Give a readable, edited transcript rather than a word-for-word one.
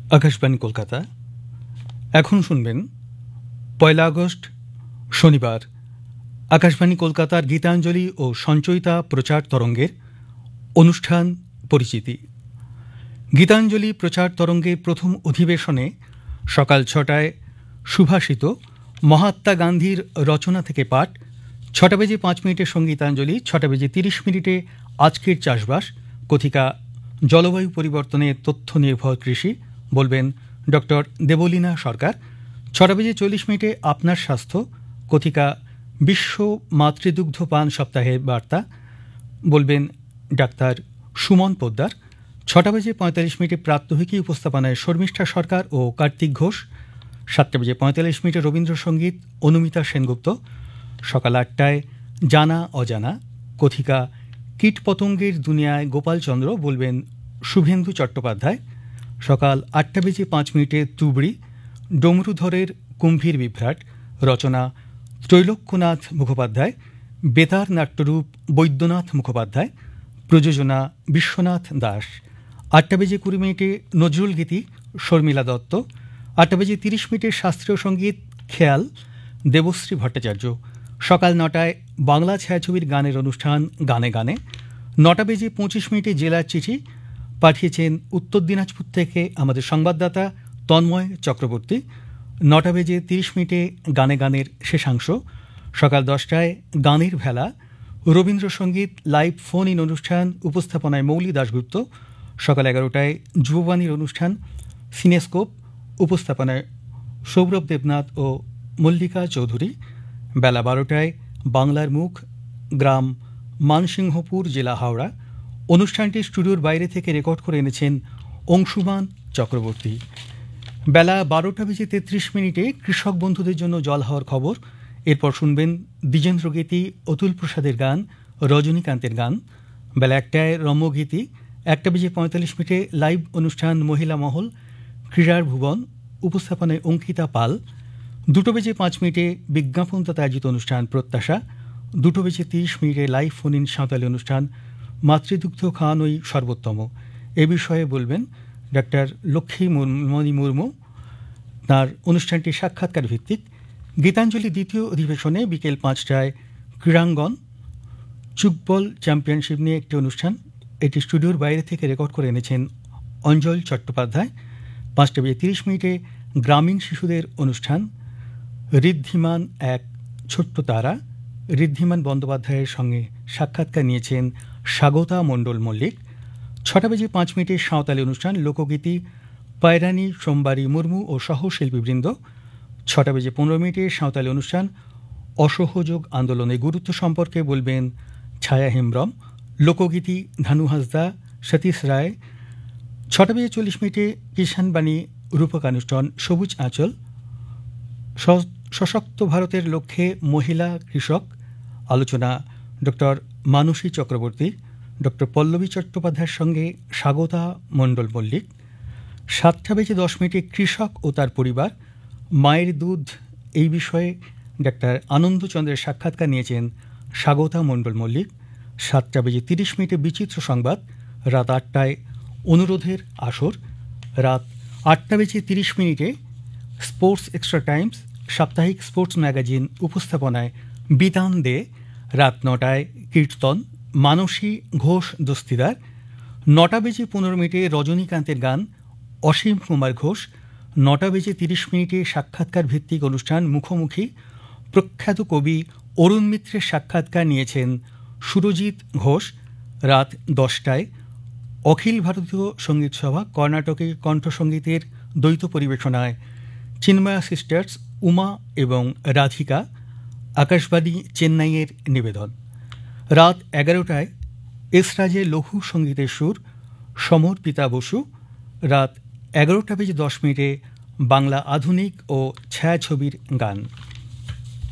আকাশবাণী কলকাতা। এখন শুনবেন ১ আগস্ট শনিবার আকাশবাণী কলকাতার গীতাঞ্জলি ও সঞ্চয়িতা প্রচার তরঙ্গের অনুষ্ঠান পরিচিতি। গীতাঞ্জলি প্রচার তরঙ্গের প্রথম অধিবেশনে সকাল ৬টায় সুভাষিত মহাত্মা গান্ধীর রচনা থেকে পাঠ, ৬টা বেজে ৫ মিনিটে সঙ্গীতাঞ্জলি, ৬টা বেজে ৩০ মিনিটে আজকের চাষবাস, কথিকা জলবায়ু পরিবর্তনে তথ্য নির্ভর কৃষি, বলবেন ডক্টর দেবলীনা সরকার। ৬টা বেজে ৪০ মিনিটে আপনার স্বাস্থ্য, কথিকা বিশ্ব মাতৃদুগ্ধ পান সপ্তাহের বার্তা, বলবেন ডাক্তার সুমন পোদ্দার। ৬টা বেজে ৪৫ মিনিটে প্রাত্যহিকী উপস্থাপনায় শর্মিষ্ঠা সরকার ও কার্তিক ঘোষ। ৭টা বেজে ৪৫ মিনিটে রবীন্দ্রসঙ্গীত, অনুমিতা সেনগুপ্ত। সকাল ৮টায় জানা অজানা, কথিকা কীটপতঙ্গের দুনিয়ায় গোপালচন্দ্র, বলবেন শুভেন্দু চট্টোপাধ্যায়। সকাল ৮টা বেজে ৫ মিনিটে তুবড়ি, ডমরুধরের কুম্ভীর বিভ্রাট, রচনা ত্রৈলোক্যনাথ মুখোপাধ্যায়, বেতার নাট্যরূপ বৈদ্যনাথ মুখোপাধ্যায়, প্রযোজনা বিশ্বনাথ দাস। ৮টা বেজে ২০ মিনিটে নজরুল গীতি, শর্মিলা দত্ত। ৮টা বেজে ৩০ মিনিটে শাস্ত্রীয় সঙ্গীত, খেয়াল, দেবশ্রী ভট্টাচার্য। সকাল ৯টায় বাংলা ছায়াছবির গানের অনুষ্ঠান গানে গানে। ৯টা বেজে ২৫ মিনিটে জেলার চিঠি পাঠিয়েছেন উত্তর দিনাজপুর থেকে আমাদের সংবাদদাতা তন্ময় চক্রবর্তী। ৯টা বেজে ৩০ মিনিটে গানে গানের শেষাংশ। সকাল ১০টায় গানের ভেলা, রবীন্দ্রসঙ্গীত লাইভ ফোন ইন অনুষ্ঠান, উপস্থাপনায় মৌলি দাশগুপ্ত। সকাল ১১টায় যুববাণীর অনুষ্ঠান সিনেস্কোপ, উপস্থাপনায় সৌরভ দেবনাথ ও মল্লিকা চৌধুরী। বেলা ১২টায় বাংলার মুখ, গ্রাম মানসিংহপুর, জেলা হাওড়া। অনুষ্ঠানটি স্টুডিওর বাইরে থেকে রেকর্ড করে এনেছেন অংশুমান চক্রবর্তী। বেলা ১২টা বেজে ৩৩ মিনিটে কৃষক বন্ধুদের জন্য জল হওয়ার খবর। এরপর শুনবেন দ্বিজেন্দ্র গীতি, অতুল প্রসাদের গান, রজনীকান্তের গান। বেলা ১টায় রম্যগীতি। ১টা বেজে ৪৫ মিনিটে লাইভ অনুষ্ঠান মহিলা মহল, ক্রীড়ার ভুবন, উপস্থাপনায় অঙ্কিতা পাল। ২টো বেজে ৫ মিনিটে বিজ্ঞাপন তথা আয়োজিত অনুষ্ঠান প্রত্যাশা। ২টো বেজে ৩০ মিনিটে লাইভ ফোন ইন সাঁওতালি অনুষ্ঠান মাতৃদুগ্ধ খাওয়ানোই সর্বোত্তম। এ বিষয়ে বলবেন ডাক্তার লক্ষ্মীমণি মুর্মু। তাঁর অনুষ্ঠানটি সাক্ষাৎকার ভিত্তিক। গীতাঞ্জলি দ্বিতীয় অধিবেশনে বিকেল ৫টায় ক্রীড়াঙ্গন চুকবল চ্যাম্পিয়নশিপ নিয়ে একটি অনুষ্ঠান। এটি স্টুডিওর বাইরে থেকে রেকর্ড করে এনেছেন অঞ্জল চট্টোপাধ্যায়। ৫টা বেজে ৩০ মিনিটে গ্রামীণ শিশুদের অনুষ্ঠান ঋদ্ধিমান এক ছোট্ট তারা। ঋদ্ধিমান বন্দ্যোপাধ্যায়ের সঙ্গে সাক্ষাৎকার নিয়েছেন স্বাগতা মণ্ডল মল্লিক। ৬টা বেজে ৫ মিনিটে সাঁওতালি অনুষ্ঠান লোকগীতি পায়রানি সোমবারী মুর্মু ও সহশিল্পীবৃন্দ। ৬টা বেজে ১৫ মিনিটে সাঁওতালি অনুষ্ঠান অসহযোগ আন্দোলনের গুরুত্ব সম্পর্কে, বলবেন ছায়া হেমব্রম। লোকগীতি ধানু হাসদা, সতীশ রায়। ৬টা বেজে ৪০ মিনিটে কিষাণবাণী রূপকানুষ্ঠান সবুজ আঁচল, সশক্ত ভারতের লক্ষ্যে মহিলা কৃষক, আলোচনা ডক্টর মানসী চক্রবর্তী, ডক্টর পল্লবী চট্টোপাধ্যায়ের সঙ্গে স্বাগতা মণ্ডল মল্লিক। ৭টা বেজে ১০ মিনিটে কৃষক ও তার পরিবার, মায়ের দুধ, এই বিষয়ে ডাক্তার আনন্দচন্দ্রের সাক্ষাৎকার নিয়েছেন স্বাগতা মণ্ডল মল্লিক। ৭টা বেজে ৩০ মিনিটে বিচিত্র সংবাদ। রাত ৮টায় অনুরোধের আসর। রাত ৮টা বেজে ৩০ মিনিটে স্পোর্টস এক্সট্রা টাইমস, সাপ্তাহিক স্পোর্টস ম্যাগাজিন, উপস্থাপনায় বিতান দে। রাত ৯টায় কীর্তন, মানসী ঘোষ দস্তিদার। ৯টা বেজে ১৫ মিনিটে রজনীকান্তের গান, অসীম কুমার ঘোষ। ৯টা বেজে ৩০ মিনিটে সাক্ষাৎকার ভিত্তিক অনুষ্ঠান মুখোমুখি, প্রখ্যাত কবি অরুণ মিত্রের সাক্ষাৎকার নিয়েছেন সুরজিৎ ঘোষ। রাত ১০টায় অখিল ভারতীয় সঙ্গীত সভা কর্ণাটকে কণ্ঠসঙ্গীতের দ্বৈত পরিবেশনায় চিন্ময়া সিস্টার্স, উমা এবং রাধিকা। আকাশবাণী চেন্নাইয়ের নিবেদন। রাত ১১টায় এসরাজের লঘু সঙ্গীতের সুর, সমর্পিতা বসু। রাত ১১টা বেজে ১০ মিনিটে বাংলা আধুনিক ও ছায়াছবির গান।